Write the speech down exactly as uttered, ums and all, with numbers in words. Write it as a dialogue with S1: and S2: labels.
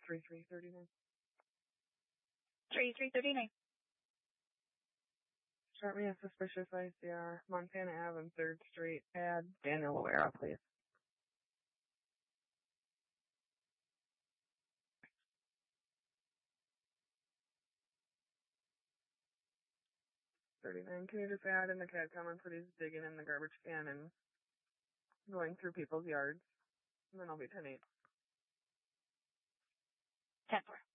S1: three three thirty-nine.
S2: three three thirty-nine.
S1: Chart me a suspicious I C R, Montana Avenue and third Street. Add Daniel Loera, please. thirty-nine. Can you just add in the C A D comments that he's digging in the garbage can and going through people's yards? And then I'll be ten eight.
S2: ten four.